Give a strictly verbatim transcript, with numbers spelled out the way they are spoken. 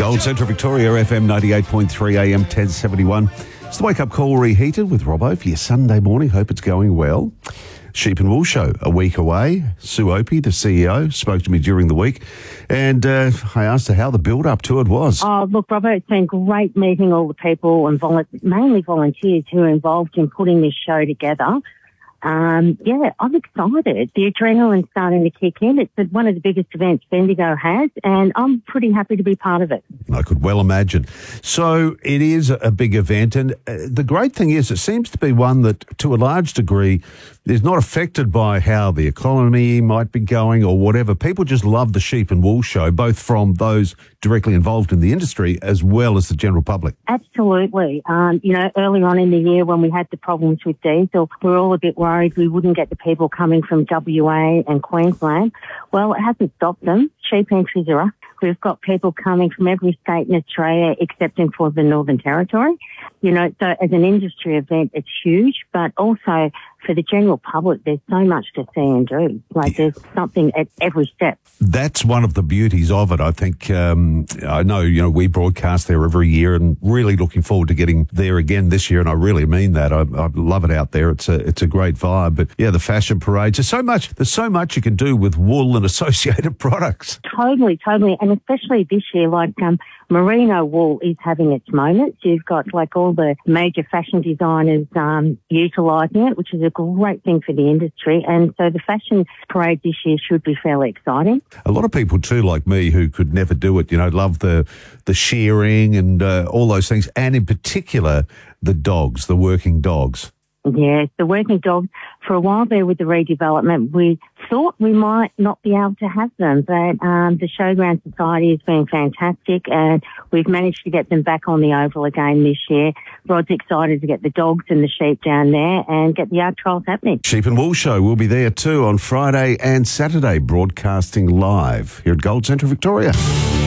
Gold Central Victoria, F M ninety-eight point three, A M ten seventy-one. It's the wake-up call reheated with Robbo for your Sunday morning. Hope it's going well. Sheep and Wool Show, a week away. Sue Opie, the C E O, spoke to me during the week, and uh, I asked her how the build-up to it was. Oh, look, Robbo, it's been great meeting all the people, and vol- mainly volunteers who are involved in putting this show together. Um, yeah, I'm excited. The adrenaline's starting to kick in. It's one of the biggest events Bendigo has, and I'm pretty happy to be part of it. I could well imagine. So it is a big event, and uh, the great thing is it seems to be one that, to a large degree, is not affected by how the economy might be going or whatever. People just love the Sheep and Wool Show, both from those directly involved in the industry as well as the general public. Absolutely. Um, you know, early on in the year when we had the problems with diesel, we were all a bit worried we wouldn't get the people coming from W A and Queensland. Well, it hasn't stopped them. Sheep entries are up. We've got people coming from every state in Australia except for the Northern Territory. You know, so as an industry event, it's huge, but also for the general public, there's so much to see and do. Like, there's something at every step. That's one of the beauties of it. I think, um, I know, you know, we broadcast there every year and really looking forward to getting there again this year. And I really mean that. I, I love it out there. It's a, it's a great vibe. But yeah, the fashion parades, there's so much, there's so much you can do with wool and associated products. Totally, totally. And especially this year, like, um, merino wool is having its moments. You've got like all the major fashion designers um, utilising it, which is a great thing for the industry. And so the fashion parade this year should be fairly exciting. A lot of people too, like me, who could never do it, you know, love the the shearing and uh, all those things, and in particular the dogs, the working dogs. Yes, the working dogs. For a while there with the redevelopment, we thought we might not be able to have them, but um, the Showground Society has been fantastic, and we've managed to get them back on the oval again this year. Rod's excited to get the dogs and the sheep down there and get the art trials happening. Sheep and Wool Show will be there too on Friday and Saturday, broadcasting live here at Gold Central Victoria.